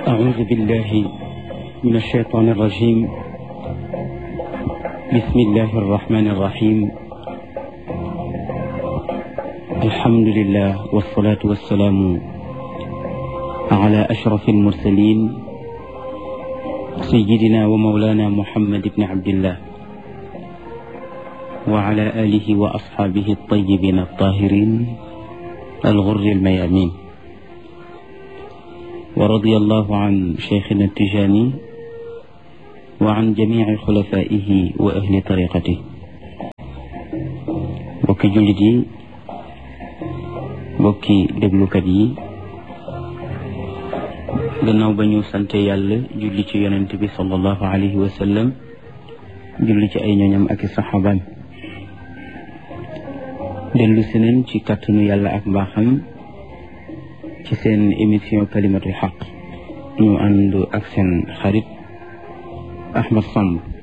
أعوذ بالله من الشيطان الرجيم. بسم الله الرحمن الرحيم. الحمد لله والصلاة والسلام على أشرف المرسلين سيدنا ومولانا محمد بن عبد الله وعلى آله وأصحابه الطيبين الطاهرين الغر الميامين، ورضي الله عن شيخنا التجاني وعن جميع خلفائه وأهل طريقته. bokki jullit yi, bokki déglukat yi, gannaaw ba ñu sante yàlla julli ci yonent bi sallallahu alayhi wa sallam, julli ci ay ñoñam ak i saxaabaam, dellu si nañ ci kàttanu yàlla ak mbaaxam ci seen émission kalimatul xaq ñu ànd ak seen xarit Ahmed Samb.